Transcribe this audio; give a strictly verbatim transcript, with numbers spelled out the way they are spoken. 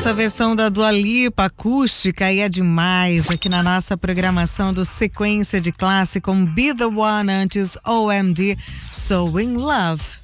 Essa versão da Dua Lipa acústica aí é demais aqui na nossa programação do Sequência de Classe com Be The One antes O M D, So In Love.